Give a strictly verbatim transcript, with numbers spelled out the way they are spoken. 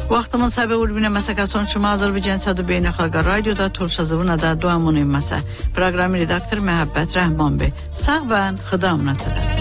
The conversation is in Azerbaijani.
Vaxtımın səbə urbinə məsəkəson çuma Azərbaycan Sədu Beynəlxalq Radioda Tulşazıvına da duamunuyum məsə. Proqram redaktor Məhəbbət Rəhman bəy. Sağ və xıdamına tədər.